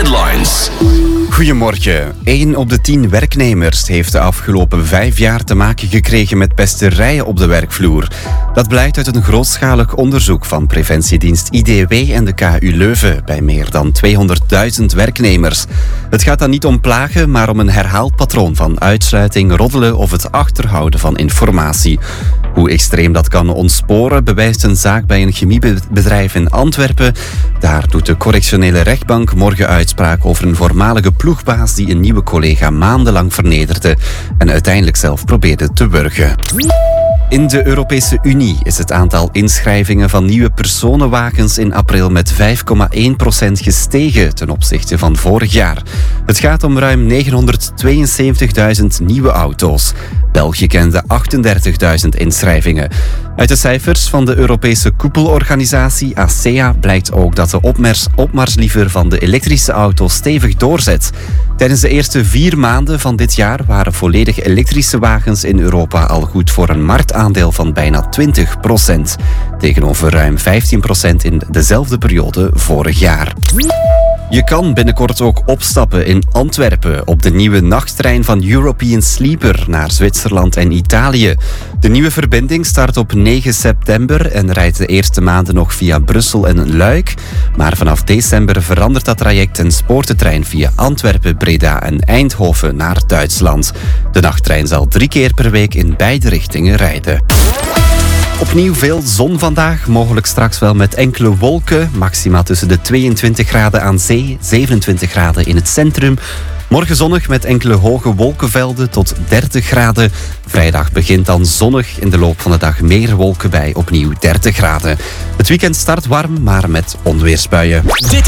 Headlines. Goedemorgen. 1 op de 10 werknemers heeft de afgelopen 5 jaar te maken gekregen met pesterijen op de werkvloer. Dat blijkt uit een grootschalig onderzoek van preventiedienst IDW en de KU Leuven bij meer dan 200.000 werknemers. Het gaat dan niet om plagen, maar om een herhaald patroon van uitsluiting, roddelen of het achterhouden van informatie. Hoe extreem dat kan ontsporen, bewijst een zaak bij een chemiebedrijf in Antwerpen. Daar doet de correctionele rechtbank morgen uitspraak over een voormalige ploegbaas die een nieuwe collega maandenlang vernederde en uiteindelijk zelf probeerde te wurgen. In de Europese Unie is het aantal inschrijvingen van nieuwe personenwagens in april met 5,1% gestegen ten opzichte van vorig jaar. Het gaat om ruim 972.000 nieuwe auto's. België kende 38.000 inschrijvingen. Uit de cijfers van de Europese koepelorganisatie ACEA blijkt ook dat de opmarsliever van de elektrische auto stevig doorzet. Tijdens de eerste 4 maanden van dit jaar waren volledig elektrische wagens in Europa al goed voor een marktaandeel van bijna 20%. Tegenover ruim 15% in dezelfde periode vorig jaar. Je kan binnenkort ook opstappen in Antwerpen op de nieuwe nachttrein van European Sleeper naar Zwitserland en Italië. De nieuwe verbinding start op 9 september en rijdt de eerste maanden nog via Brussel en Luik. Maar vanaf december verandert dat traject en spoort de trein via Antwerpen, Breda en Eindhoven naar Duitsland. De nachttrein zal 3 keer per week in beide richtingen rijden. Opnieuw veel zon vandaag, mogelijk straks wel met enkele wolken. Maxima tussen de 22 graden aan zee, 27 graden in het centrum. Morgen zonnig met enkele hoge wolkenvelden tot 30 graden. Vrijdag begint dan zonnig, in de loop van de dag meer wolken bij opnieuw 30 graden. Het weekend start warm, maar met onweersbuien. Dit